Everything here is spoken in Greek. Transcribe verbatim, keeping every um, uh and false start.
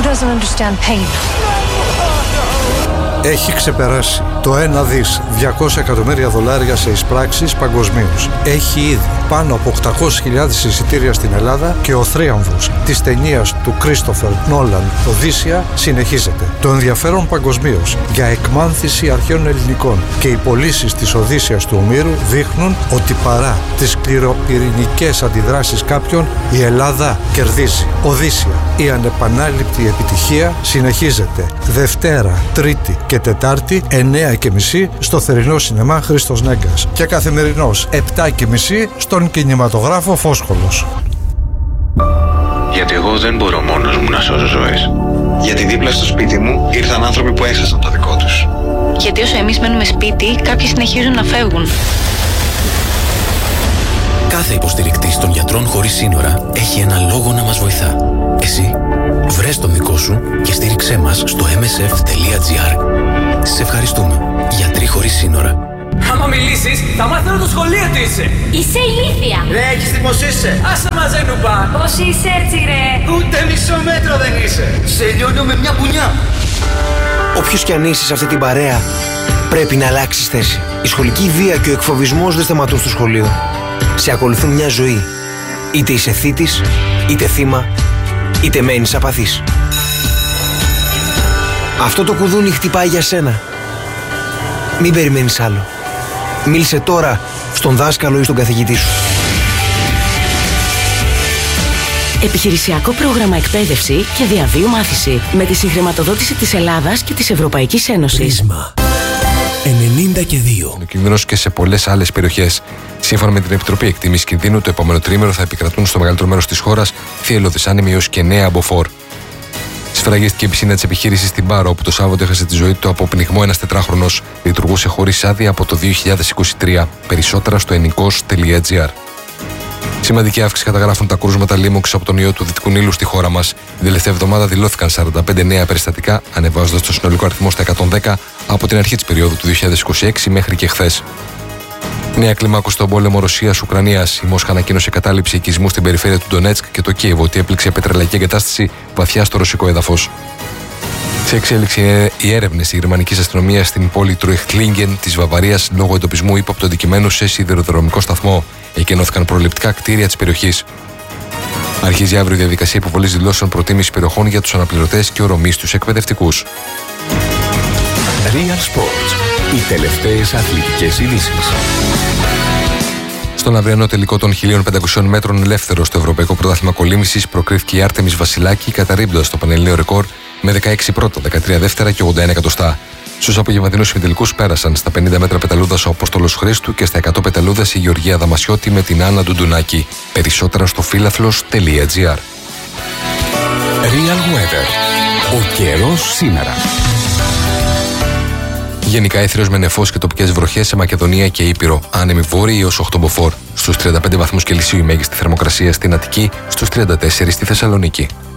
doesn't understand pain. Έχει ξεπεράσει το ένα δις διακόσια εκατομμύρια δολάρια σε εισπράξεις παγκοσμίως. Έχει ήδη πάνω από οκτακόσιες χιλιάδες εισιτήρια στην Ελλάδα και ο θρίαμβος της ταινίας του Κρίστοφερ Νόλαν «Οδύσσια» συνεχίζεται. Το ενδιαφέρον παγκοσμίως για εκμάνθηση αρχαίων ελληνικών και οι πωλήσεις της Οδύσσιας του Ομήρου δείχνουν ότι παρά τις σκληροπυρηνικές αντιδράσεις κάποιων, η Ελλάδα κερδίζει. Οδύσσια, η ανεπανάληπτη επιτυχία συνεχίζεται Δευτέρα, Τρίτη και Τετάρτη εννέα και μισή στο θερινό σινεμά Χρήστος Νέγκας και καθημερινός επτά και μισή στον κινηματογράφο Φόσχολος. Γιατί εγώ δεν μπορώ μόνος μου να σώζω ζωές. Γιατί δίπλα στο σπίτι μου ήρθαν άνθρωποι που έχασαν το δικό τους. Γιατί όσο εμείς μένουμε σπίτι, κάποιοι συνεχίζουν να φεύγουν. Κάθε υποστηρικτής των γιατρών χωρίς σύνορα έχει ένα λόγο να μας βοηθά. Εσύ, βρες τον δικό σου και στήριξέ μας στο εμ ες εφ τελεία τζι άρ. Σε ευχαριστούμε. Γιατροί χωρίς σύνορα. Άμα μιλήσεις, θα μάθω το σχολείο τι είσαι. Είσαι ηλίθια. Ρε, έχεις τι πως είσαι. Άσε μαζέ νουμπά. Πώς είσαι έτσι ρε. Ούτε μισό μέτρο δεν είσαι. Σε λιώνω με μια πουνιά. Όποιος κι αν είσαι σε αυτή την παρέα, πρέπει να αλλάξεις θέση. Η σχολική βία και ο εκφοβισμός δεν σταματούν στο σχολείο. Σε ακολουθούν μια ζωή. Είτε είσαι θήτης, είτε θύμα, είτε μένεις απαθής. Αυτό το κουδούνι χτυπάει για σένα. Μην περιμένεις άλλο. Μίλησε τώρα στον δάσκαλο ή στον καθηγητή σου. Επιχειρησιακό πρόγραμμα εκπαίδευση και διαβίου μάθηση με τη συγχρηματοδότηση της Ελλάδας και της Ευρωπαϊκής Ένωσης. Πρίσμα ενενήντα και δύο. Ο κίνδυνος και σε πολλές άλλες περιοχές. Σύμφωνα με την Επιτροπή Εκτίμησης Κινδύνου, το επόμενο τρίμηνο θα επικρατούν στο μεγαλύτερο μέρος της χώρας θύελλωδες άνεμοι έως και νέα μποφόρ. Σφραγίστηκε η πισίνα της επιχείρησης στην Πάρο, όπου το Σάββατο έχασε τη ζωή του από πνιγμό ένας τετράχρονος. Λειτουργούσε χωρίς άδεια από το δύο χιλιάδες είκοσι τρία. Περισσότερα στο ενικός τελεία τζι άρ. Σημαντική αύξηση καταγράφουν τα κρούσματα λίμωξης από τον ιό του Δυτικού Νείλου στη χώρα μας. Την τελευταία εβδομάδα δηλώθηκαν σαράντα πέντε νέα περιστατικά, ανεβάζοντας το συνολικό αριθμό στα εκατόν δέκα από την αρχή της περίοδου του δύο χιλιάδες είκοσι έξι μέχρι και χθες. Νέα κλιμάκωση στον πόλεμο Ρωσίας-Ουκρανίας. Η Μόσχα ανακοίνωσε κατάληψη οικισμού στην περιφέρεια του Ντονέτσκ και το Κίεβο, ότι έπληξε πετρελαϊκή εγκατάσταση βαθιά στο ρωσικό έδαφος. Σε εξέλιξη είναι οι έρευνες της γερμανικής αστυνομίας στην πόλη Τρουεχτλίνγκεν της Βαβαρίας λόγω εντοπισμού ύποπτου αντικειμένου σε σιδηροδρομικό σταθμό. Εκεί ενώθηκαν προληπτικά κτίρια της περιοχής. Αρχίζει αύριο η διαδικασία υποβολής δηλώσεων προτίμησης περιοχών για τους αναπληρωτές και ορομής τους εκπαιδευτικούς. Real Sports. Οι τελευταίες αθλητικές ειδήσεις. Στον αυριανό τελικό των χίλια πεντακόσια μέτρων ελεύθερο στο Ευρωπαϊκό Πρωτάθλημα Κολύμβησης προκρίθηκε η Άρτεμις Βασιλάκη, καταρρίπτοντας το πανελληνίο ρεκόρ με δεκαέξι πρώτα, δεκατρία δεύτερα και ογδόντα ένα εκατοστά. Στους απογευματινούς ημιτελικούς πέρασαν στα πενήντα μέτρα πεταλούδας ο Απόστολος Χρήστου και στα εκατό πεταλούδας η Γεωργία Δαμασιώτη με την Άννα Ντουντουνάκη. Περισσότερα στο φίλαθλος τελεία τζι άρ. Real Weather. Ο καιρός σήμερα. Γενικά έθριος με νεφός και τοπικές βροχές σε Μακεδονία και Ήπειρο. Άνεμοι βόρειοι έως οκτώ μποφόρ. Στους τριάντα πέντε βαθμούς Κελσίου η μέγιστη θερμοκρασία στην Αττική, στους τριάντα τέσσερα στη Θεσσαλονίκη.